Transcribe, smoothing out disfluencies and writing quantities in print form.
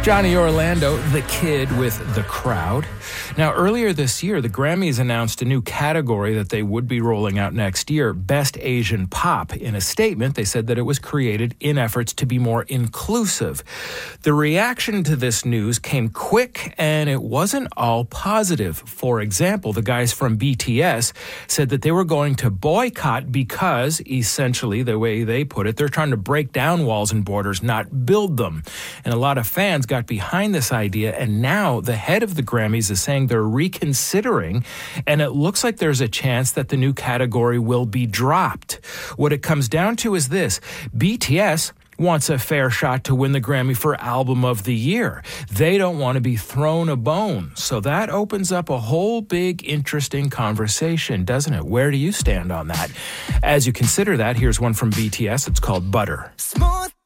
Johnny Orlando, the kid with The Crowd. Now, earlier this year, the Grammys announced a new category that they would be rolling out next year, Best Asian Pop. In a statement, they said that it was created in efforts to be more inclusive. The reaction to this news came quick, and it wasn't all positive. For example, the guys from BTS said that they were going to boycott because, essentially, the way they put it, they're trying to break down walls and borders, not build them. And a lot of fans got behind this idea, and now the head of the Grammys is saying they're reconsidering, and it looks like there's a chance that the new category will be dropped. What it comes down to is this: BTS wants a fair shot to win the Grammy for Album of the Year. They don't want to be thrown a bone. So that opens up a whole big, interesting conversation, doesn't it? Where do you stand on that? As you consider that, here's one from BTS. It's called Butter. Smooth